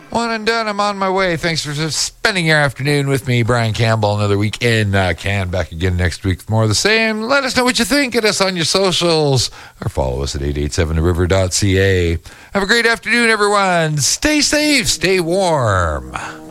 One and done. I'm on my way. Thanks for spending your afternoon with me, Brian Campbell. Another week in can. Back again next week with more of the same. Let us know what you think. Get us on your socials or follow us at 887theriver.ca. Have a great afternoon, everyone. Stay safe. Stay warm.